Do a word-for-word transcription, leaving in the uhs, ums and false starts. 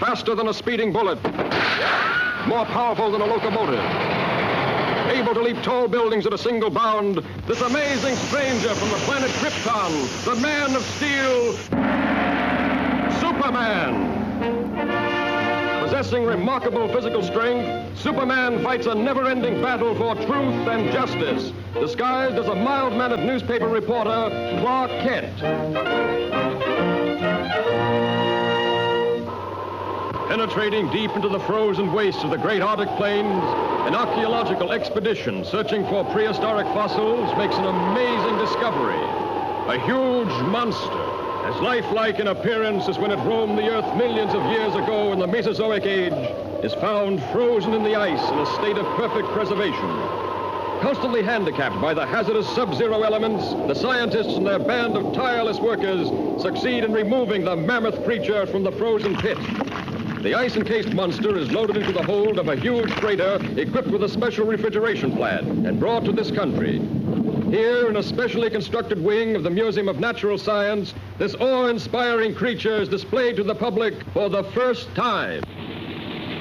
faster than a speeding bullet, more powerful than a locomotive, able to leap tall buildings at a single bound, this amazing stranger from the planet Krypton, the Man of Steel, Superman. Possessing remarkable physical strength, Superman fights a never-ending battle for truth and justice, disguised as a mild-mannered newspaper reporter, Clark Kent. Penetrating deep into the frozen wastes of the great Arctic plains, an archaeological expedition searching for prehistoric fossils makes an amazing discovery. A huge monster, as lifelike in appearance as when it roamed the Earth millions of years ago in the Mesozoic Age, is found frozen in the ice in a state of perfect preservation. Constantly handicapped by the hazardous sub-zero elements, the scientists and their band of tireless workers succeed in removing the mammoth creature from the frozen pit. The ice-encased monster is loaded into the hold of a huge freighter equipped with a special refrigeration plant and brought to this country. Here, in a specially constructed wing of the Museum of Natural Science, this awe-inspiring creature is displayed to the public for the first time.